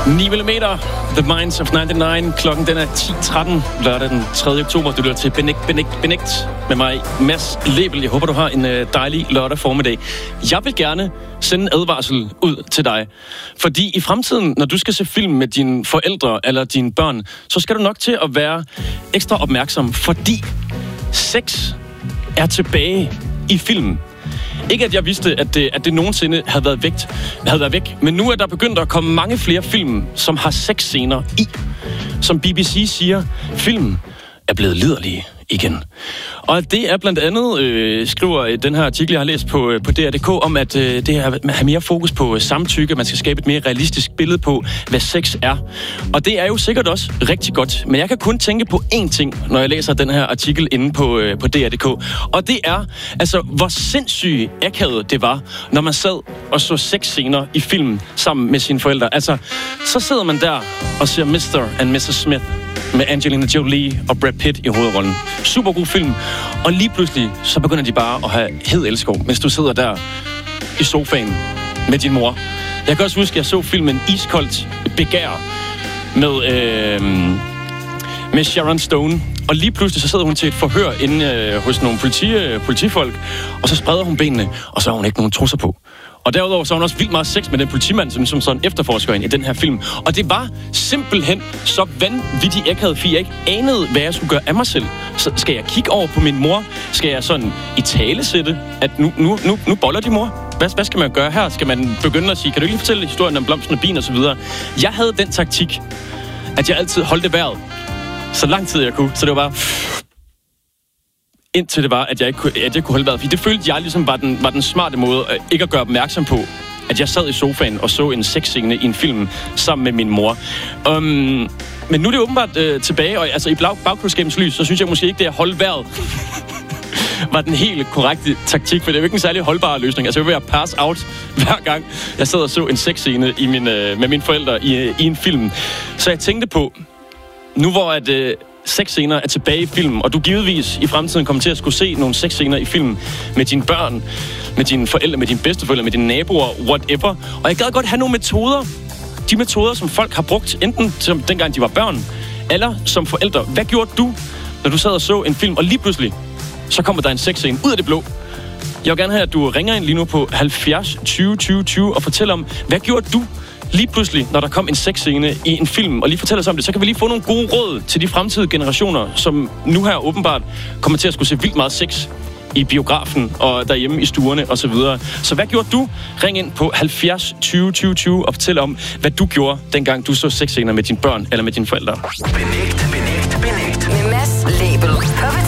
9mm, The Minds of 99. Klokken den er 10:13, lørdag den 3. oktober. Du lytter til Benægt med mig, Mads Lebel. Jeg håber, du har en dejlig lørdag formiddag. Jeg vil gerne sende en advarsel ud til dig. Fordi i fremtiden, når du skal se film med dine forældre eller dine børn, så skal du nok til at være ekstra opmærksom, fordi sex er tilbage i film. Ikke at jeg vidste, at det nogensinde havde været væk, men nu er der begyndt at komme mange flere film, som har sexscener i. Som BBC siger, film er blevet liderlige igen. Og det er blandt andet, skriver den her artikel, jeg har læst på DR.dk, om at det er at have mere fokus på samtykke. Man skal skabe et mere realistisk billede på, hvad sex er. Og det er jo sikkert også rigtig godt. Men jeg kan kun tænke på én ting, når jeg læser den her artikel inde på DR.dk. Og det er, altså, hvor sindssygt akavet det var, når man sad og så sexscener i film sammen med sine forældre. Altså, så sidder man der og ser Mr. and Mrs. Smith med Angelina Jolie og Brad Pitt i hovedrollen. Super god film. Og lige pludselig, så begynder de bare at have hed elskov, mens du sidder der i sofaen med din mor. Jeg kan også huske, at jeg så filmen Iskoldt Begær med Sharon Stone. Og lige pludselig, så sidder hun til et forhør inde hos nogle politifolk, og så spreder hun benene, og så har hun ikke nogen trusser på. Og derudover så har hun også vildt meget sex med den politimand, som sådan efterforsker i den her film. Og det var simpelthen så vanvittigt akavet, fordi jeg ikke anede, hvad jeg skulle gøre af mig selv. Så skal jeg kigge over på min mor? Skal jeg sådan i talesætte, at nu boller de mor? Hvad skal man gøre her? Skal man begynde at sige, kan du ikke lige fortælle historien om blomsten og bin og så videre? Jeg havde den taktik, at jeg altid holdte vejret så lang tid jeg kunne. Så det var bare indtil det var, at jeg kunne holde vejret. Fordi det følte jeg ligesom var den smarte måde ikke at gøre opmærksom på, at jeg sad i sofaen og så en sexscene i en film sammen med min mor. Men nu er det åbenbart tilbage, og altså i bagklodskabens lys, så synes jeg måske ikke, det at holde vejret var den helt korrekte taktik, for det er jo ikke en særlig holdbar løsning. Altså jeg var ved at pass out hver gang, jeg sad og så en sexscene med mine forældre i en film. Så jeg tænkte på, nu hvor at sexscener er tilbage i film, og du givetvis i fremtiden kommer til at skulle se nogle sexscener i film med dine børn, med dine forældre, med dine bedsteforældre, med dine naboer, whatever. Og jeg gad godt have nogle metoder. De metoder, som folk har brugt, enten som dengang de var børn, eller som forældre. Hvad gjorde du, når du sad og så en film, og lige pludselig, så kommer der en sexscene ud af det blå? Jeg vil gerne have, at du ringer ind lige nu på 70 20 20 20 og fortæller om, hvad gjorde du lige pludselig, når der kom en sexscene i en film, og lige fortæller os om det, så kan vi lige få nogle gode råd til de fremtidige generationer, som nu her åbenbart kommer til at skulle se vildt meget sex i biografen og derhjemme i stuerne og så videre. Så hvad gjorde du? Ring ind på 70 20 20 20 og fortæl om, hvad du gjorde, dengang du så sexscener med dine børn eller med dine forældre. Benægt med Mads Lebel.